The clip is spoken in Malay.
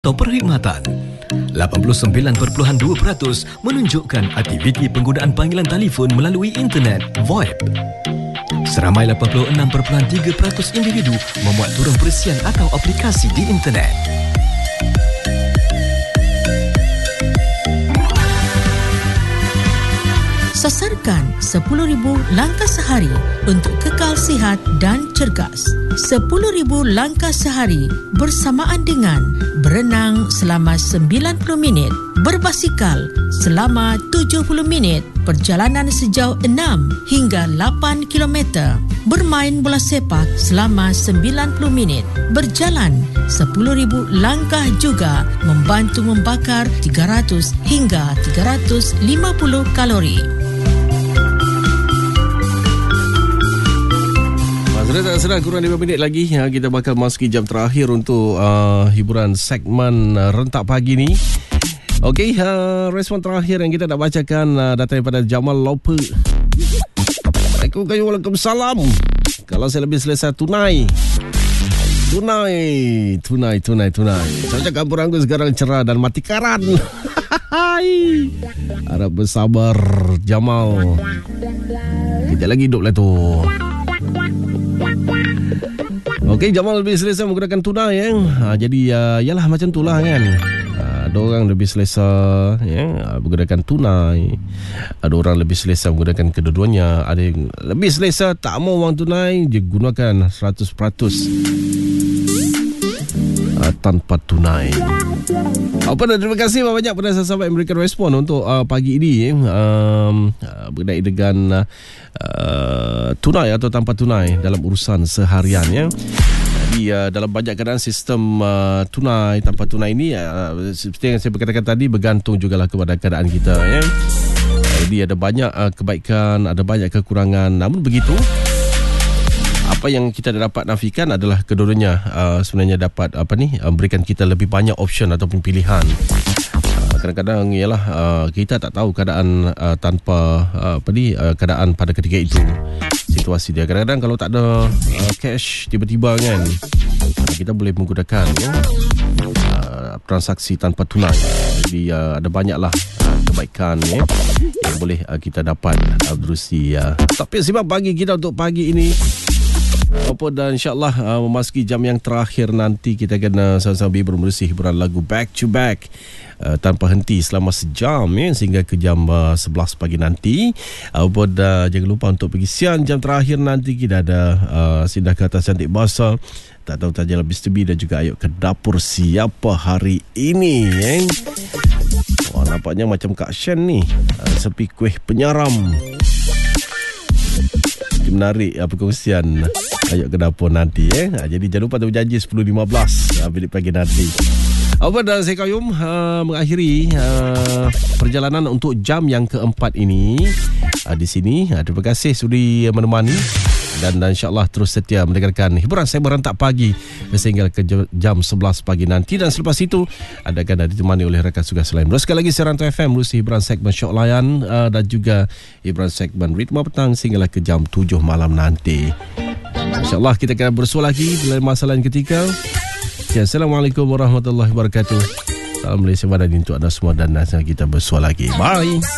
atau perkhidmatan. 89.2% menunjukkan aktiviti penggunaan panggilan telefon melalui internet (VoIP). Seramai 86.3% individu memuat turun perisian atau aplikasi di internet. Sasarkan 10,000 langkah sehari untuk kekal sihat dan cergas. 10,000 langkah sehari bersamaan dengan berenang selama 90 minit, berbasikal selama 70 minit, perjalanan sejauh 6 hingga 8 km, bermain bola sepak selama 90 minit, berjalan 10,000 langkah juga membantu membakar 300 hingga 350 kalori. Tak serah, kurang 5 minit lagi kita bakal masuki jam terakhir untuk hiburan segmen Rentak Pagi ni. Okey, respon terakhir yang kita nak bacakan datang daripada Jamal Loper. Waalaikumsalam. Kalau saya lebih selesa tunai. Cuaca kampung Anggur sekarang cerah dan mati karan. Harap bersabar, Jamal. Kejap lagi hiduplah tu. Okey, Jamal lebih selesa menggunakan tunai jadi yalah macam itulah kan. Ada orang lebih selesa menggunakan tunai. Ada orang lebih selesa menggunakan kedua-duanya. Ada yang lebih selesa tak mau wang tunai, dia gunakan 100% tanpa tunai. Terima kasih banyak pada sahabat yang memberikan respon untuk pagi ini berkait dengan tunai atau tanpa tunai dalam urusan seharian ya. Jadi dalam banyak keadaan sistem tunai tanpa tunai ini seperti yang saya berkatakan tadi bergantung jugalah kepada keadaan kita ya. Jadi ada banyak kebaikan, ada banyak kekurangan. Namun begitu, apa yang kita dapat nafikan adalah kedua-duanya sebenarnya dapat memberikan kita lebih banyak option ataupun pilihan. Kadang-kadang ialah kita tak tahu keadaan tanpa keadaan pada ketika itu, situasi dia. Kadang-kadang kalau tak ada cash tiba-tiba kan, kita boleh menggunakan transaksi tanpa tunai. Jadi ada banyaklah kebaikan yang boleh kita dapat berusi. Tapi sebab bagi kita untuk pagi ini dan insyaAllah memasuki jam yang terakhir nanti kita akan sama-sama berusi hiburan lagu back to back tanpa henti selama sejam sehingga ke jam 11 pagi nanti. Jangan lupa untuk pergi siang jam terakhir nanti kita ada Sindah Kata Cantik Bahasa, Tak Tahu Tajam Mr. B dan juga Ayuk ke Dapur Siapa hari ini Wah, nampaknya macam Kak Shen ni sepi kuih penyaram. Menarik perkongsian Ayuk ke Dapur nanti Jadi jangan lupa berjanji 10.15 bilik pagi nanti. Dan saya Kayum mengakhiri perjalanan untuk jam yang keempat ini di sini. Terima kasih sudi menemani dan insyaAllah terus setia mendengarkan hiburan saya berentak pagi sehingga ke jam 11 pagi nanti. Dan selepas itu akan ditemani oleh rakan tugas lain. Sekali lagi Serantau FM melalui hiburan segmen Syok Layan dan juga hiburan segmen Ritma Petang sehinggalah ke jam 7 malam nanti. InsyaAllah kita akan bersua lagi dalam masa lain ketika. Assalamualaikum warahmatullahi wabarakatuh. Salam Malaysia Madani untuk anda semua dan kita bersua lagi. Bye.